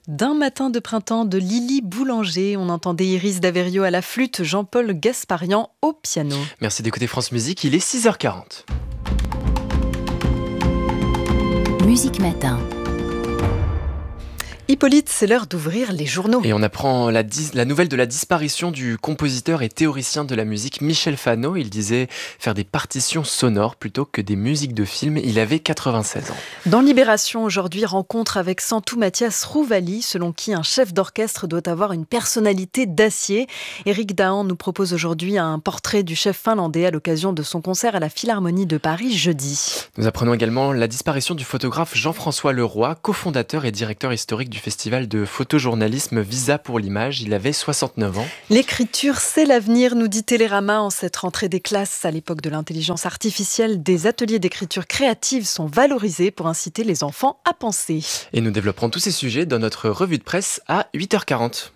D'un matin de printemps de Lily Boulanger, on entendait Iris Daverio à la flûte, Jean-Paul Gasparian au piano. Merci d'écouter France Musique, il est 6h40. Musique Matin. Hippolyte, c'est l'heure d'ouvrir les journaux. Et on apprend la nouvelle de la disparition du compositeur et théoricien de la musique Michel Fano. Il disait faire des partitions sonores plutôt que des musiques de film. Il avait 96 ans. Dans Libération, aujourd'hui, rencontre avec Santou Mathias Rouvali, selon qui un chef d'orchestre doit avoir une personnalité d'acier. Éric Dahan nous propose aujourd'hui un portrait du chef finlandais à l'occasion de son concert à la Philharmonie de Paris jeudi. Nous apprenons également la disparition du photographe Jean-François Leroy, cofondateur et directeur historique du festival de photojournalisme Visa pour l'image. Il avait 69 ans. L'écriture, c'est l'avenir, nous dit Télérama en cette rentrée des classes. À l'époque de l'intelligence artificielle, des ateliers d'écriture créative sont valorisés pour inciter les enfants à penser. Et nous développerons tous ces sujets dans notre revue de presse à 8h40.